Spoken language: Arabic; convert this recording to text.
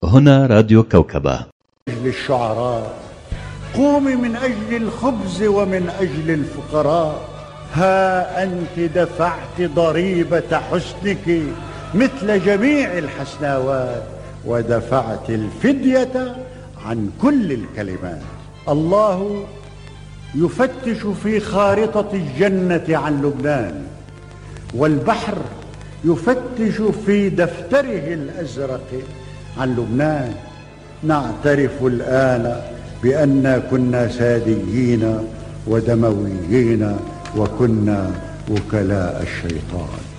هنا راديو كوكبة. للشعراء قومي من أجل الخبز ومن أجل الفقراء، ها أنت دفعت ضريبة حسنك مثل جميع الحسناوات، ودفعت الفدية عن كل الكلمات. الله يفتش في خارطة الجنة عن لبنان، والبحر يفتش في دفتره الأزرق عن لبنان. نعترف الآن بأننا كنا ساديين ودمويين وكنا وكلاء الشيطان.